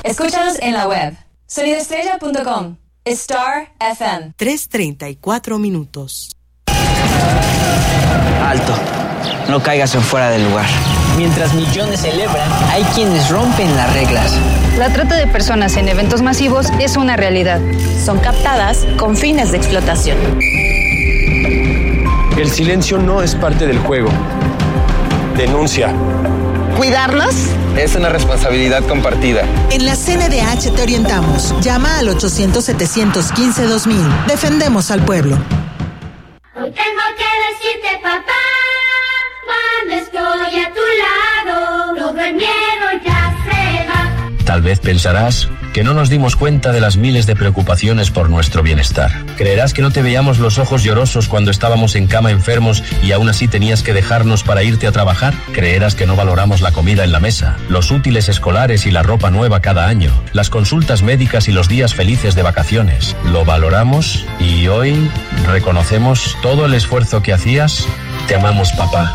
Escúchanos en la web sonidoestrella.com. Star FM. 3:34 minutos. Alto, no caigas en fuera del lugar. Mientras millones celebran, hay quienes rompen las reglas. La trata de personas en eventos masivos es una realidad. Son captadas con fines de explotación. El silencio no es parte del juego. Denuncia. ¿Cuidarnos? Es una responsabilidad compartida. En la CNDH te orientamos. Llama al 800-715-2000. Defendemos al pueblo. Hoy tengo que decirte, papá, cuando estoy a tu lado, todo el miedo ya se va. Tal vez pensarás que no nos dimos cuenta de las miles de preocupaciones por nuestro bienestar. Creerás que no te veíamos los ojos llorosos cuando estábamos en cama enfermos y aún así tenías que dejarnos para irte a trabajar. Creerás que no valoramos la comida en la mesa, los útiles escolares y la ropa nueva cada año, las consultas médicas y los días felices de vacaciones. Lo valoramos y hoy reconocemos todo el esfuerzo que hacías. Te amamos, papá.